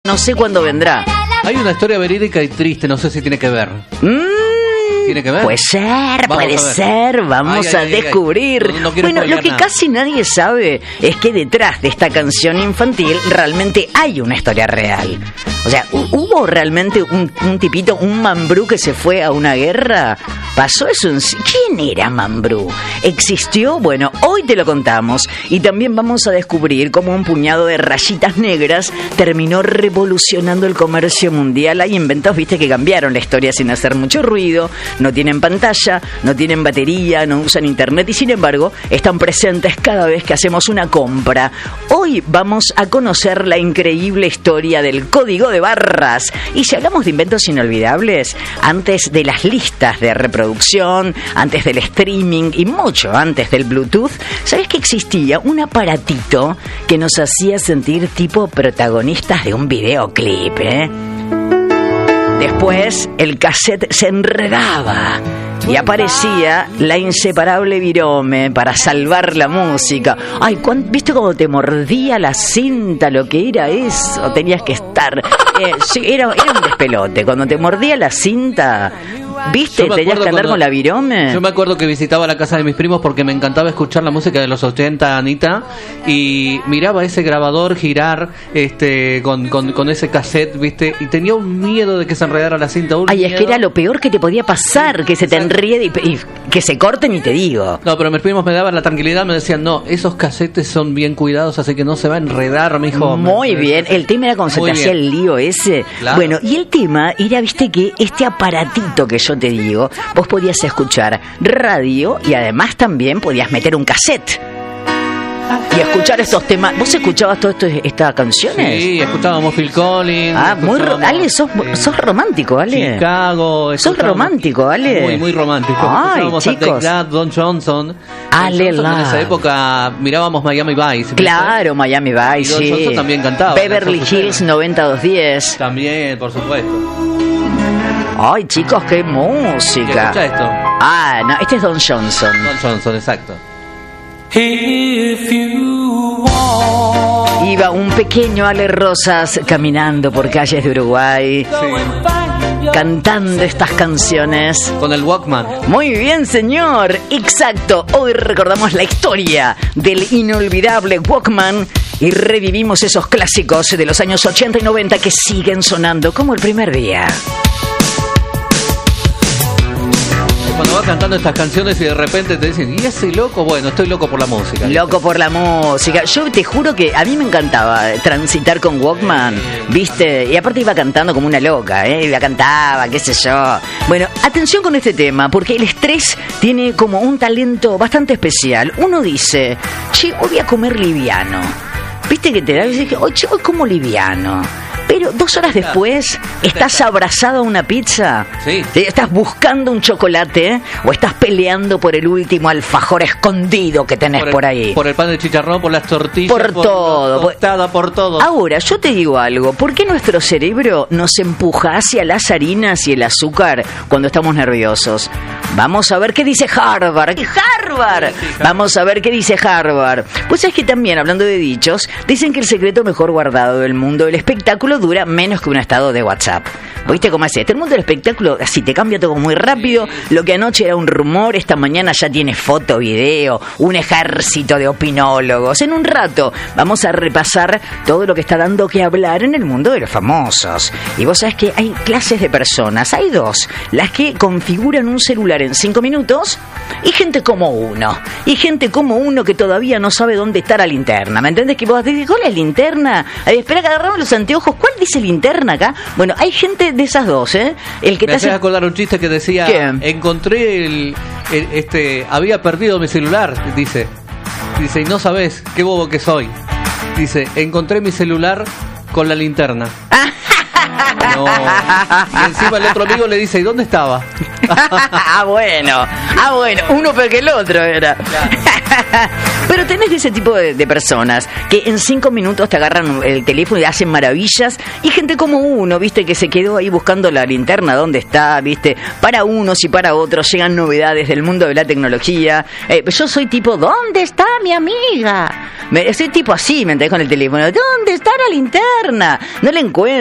no sé cuándo vendrá. Hay una historia verídica y triste, no sé si tiene que ver. ¿Tiene que ver? Puede ser, vamos a descubrir. No bueno, lo que nada. casi nadie sabe es que detrás de esta canción infantil realmente hay una historia real. O sea, ¿hubo realmente un tipito, un Mambrú que se fue a una guerra? ¿Pasó eso en sí? ¿Quién era Mambrú? ¿Existió? Bueno, hoy te lo contamos. Y también vamos a descubrir cómo un puñado de rayitas negras terminó revolucionando el comercio mundial. Hay inventos, viste, que cambiaron la historia sin hacer mucho ruido. No tienen pantalla, no tienen batería, no usan internet y sin embargo están presentes cada vez que hacemos una compra. Hoy vamos a conocer la increíble historia del código de barras. Y si hablamos de inventos inolvidables, antes de las listas de reproducción, antes del streaming y mucho antes del Bluetooth, ¿sabes que existía un aparatito que nos hacía sentir tipo protagonistas de un videoclip, Después el cassette se enredaba y aparecía la inseparable virome para salvar la música. Ay, ¿viste cómo te mordía la cinta? Lo que era eso, tenías que estar. Sí, era un despelote. Cuando te mordía la cinta, ¿viste? Tenías que andar con la virome. Yo me acuerdo que visitaba la casa de mis primos porque me encantaba escuchar la música de los 80, Anita, y miraba ese grabador girar con ese cassette, ¿viste? Y tenía un miedo de que se enredara la cinta. Ay, es que era lo peor que te podía pasar, que se te enrede y que se corten y te digo. No, pero mis primos me daban la tranquilidad, me decían, no, esos cassettes son bien cuidados, así que no se va a enredar, mijo. Muy bien, el tema era cuando se te hacía el lío ese. Claro. Bueno, y el tema era, viste, que este aparatito que yo te digo, vos podías escuchar radio y además también podías meter un cassette y escuchar estos temas. ¿Vos escuchabas todas estas canciones? Sí, escuchábamos Phil Collins. Ale, sos romántico, Ale. Chicago. Sos romántico, Ale. Muy, muy romántico. Ay, escuchábamos chicos. A Take That, Don Johnson. Ale, en esa época mirábamos Miami Vice. Claro, Miami Vice, Don Johnson también cantaba. Beverly Hills 90210. También, por supuesto. Ay, chicos, qué música. ¿Qué escucha esto? Ah, no, este es Don Johnson. Don Johnson, exacto. Iba un pequeño Ale Rosas caminando por calles de Uruguay, cantando estas canciones. Con el Walkman. Muy bien, señor. Exacto. Hoy recordamos la historia del inolvidable Walkman y revivimos esos clásicos de los años 80 y 90 que siguen sonando como el primer día. Cuando vas cantando estas canciones y de repente te dicen, ¿y ese loco? Bueno, estoy loco por la música. Loco por la música. Yo te juro que a mí me encantaba transitar con Walkman, ¿viste? Y aparte iba cantando como una loca, cantaba, qué sé yo. Bueno, atención con este tema, porque el estrés tiene como un talento bastante especial. Uno dice, che, hoy voy a comer liviano. ¿Viste que te da? Y dije, hoy como liviano. Pero 2 horas después, ¿estás abrazado a una pizza? Sí. ¿Estás buscando un chocolate? ¿O estás peleando por el último alfajor escondido que tenés por ahí? Por el pan de chicharrón, por las tortillas, por todo. Por todo. Ahora, yo te digo algo. ¿Por qué nuestro cerebro nos empuja hacia las harinas y el azúcar cuando estamos nerviosos? Vamos a ver qué dice Harvard. ¡Harvard! Vamos a ver qué dice Harvard. Pues es que también, hablando de dichos, dicen que el secreto mejor guardado del mundo del espectáculo dura menos que un estado de WhatsApp. ¿Viste cómo es esto? El mundo del espectáculo así te cambia todo muy rápido. Lo que anoche era un rumor, esta mañana ya tiene foto, video, un ejército de opinólogos. En un rato vamos a repasar todo lo que está dando que hablar en el mundo de los famosos. Y vos sabés que hay clases de personas. Hay 2. Las que configuran un celular en 5 minutos y gente como uno. Y gente como uno que todavía no sabe dónde está la linterna. ¿Me entendés? Que vos decís, ¿cuál es linterna? Espera que agarramos los anteojos. ¿Cuál dice linterna acá? Bueno, hay gente de esas 2, El que me hace acordar un chiste que decía, ¿qué? Encontré había perdido mi celular, dice, y no sabés qué bobo que soy. Dice, encontré mi celular con la linterna. No. Y encima el otro amigo le dice, ¿y dónde estaba? bueno, uno peor que el otro era. Claro. Pero tenés ese tipo de personas que en 5 minutos te agarran el teléfono y hacen maravillas, y gente como uno, viste, que se quedó ahí buscando la linterna, dónde está, viste. Para unos y para otros llegan novedades del mundo de la tecnología. Yo soy tipo, ¿dónde está mi amiga? Soy tipo así, me entendés, con el teléfono, ¿dónde está la linterna? No la encuentro.